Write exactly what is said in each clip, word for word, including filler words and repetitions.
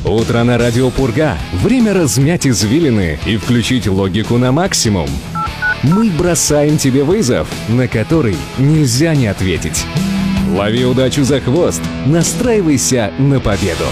Утро на радио Пурга. Время размять извилины и включить логику на максимум. Мы бросаем тебе вызов, на который нельзя не ответить. Лови удачу за хвост, настраивайся на победу.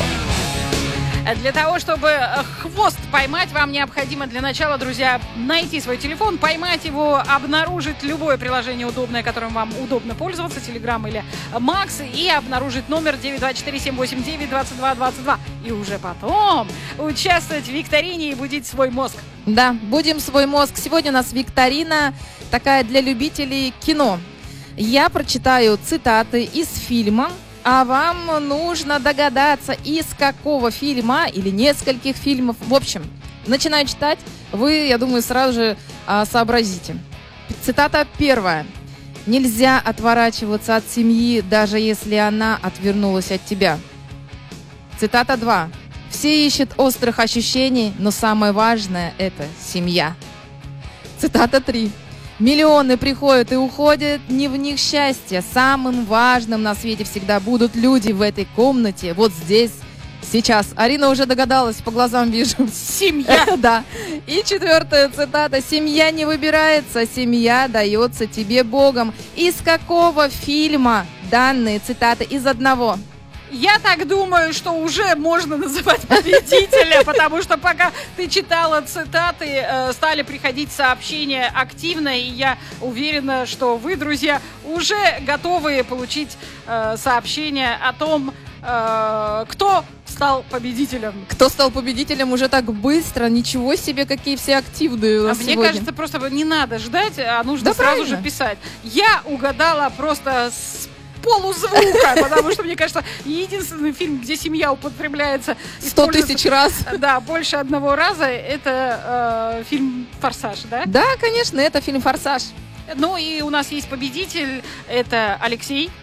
Для того, чтобы хвост поймать, вам необходимо для начала, друзья, найти свой телефон, поймать его, обнаружить любое приложение удобное, которым вам удобно пользоваться, Telegram или Макс, и обнаружить номер девять два четыре семь восемь девять двадцать два двадцать два. И уже потом участвовать в викторине и будить свой мозг. Да, будем свой мозг. Сегодня у нас викторина такая для любителей кино. Я прочитаю цитаты из фильма, а вам нужно догадаться, из какого фильма или нескольких фильмов. В общем, начинаю читать, вы, я думаю, сразу же а, сообразите. Цитата первая. «Нельзя отворачиваться от семьи, даже если она отвернулась от тебя». Цитата два. «Все ищут острых ощущений, но самое важное – это семья». Цитата три. «Миллионы приходят и уходят, не в них счастье. Самым важным на свете всегда будут люди в этой комнате, вот здесь, сейчас». Арина уже догадалась, по глазам вижу. Семья. Да. И четвертая цитата. «Семья не выбирается, семья дается тебе Богом». Из какого фильма данные цитаты? Из одного. Я так думаю, что уже можно называть победителя, потому что пока ты читала цитаты, э, стали приходить сообщения активно, и я уверена, что вы, друзья, уже готовы получить э, сообщения о том, э, кто стал победителем. Кто стал победителем уже так быстро? Ничего себе, какие все активные у нас А мне сегодня. кажется, просто не надо ждать, а нужно Да, сразу правильно. же писать. Я угадала просто с полузвука, потому что, мне кажется, единственный фильм, где семья употребляется Сто тысяч раз. Да, больше одного раза, это э, фильм «Форсаж», да? Да, конечно, это фильм «Форсаж». Ну и у нас есть победитель, это Алексей.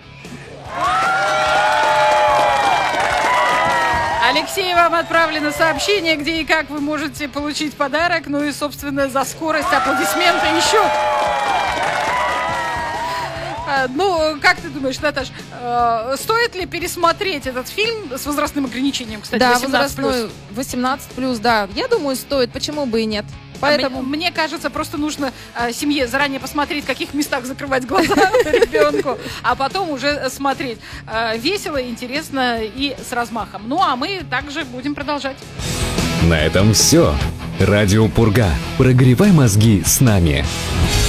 Алексей, вам отправлено сообщение, где и как вы можете получить подарок, ну и, собственно, за скорость аплодисменты еще. Ну, как ты думаешь, Наташ, э, стоит ли пересмотреть этот фильм с возрастным ограничением, кстати, Да, восемнадцать плюс? возрастной восемнадцать плюс, да. Я думаю, стоит, почему бы и нет. Поэтому... А мне, мне кажется, просто нужно э, семье заранее посмотреть, в каких местах закрывать глаза ребенку, а потом уже смотреть. Э, весело, интересно и с размахом. Ну, а мы также будем продолжать. На этом все. Радио Пурга. Прогревай мозги с нами.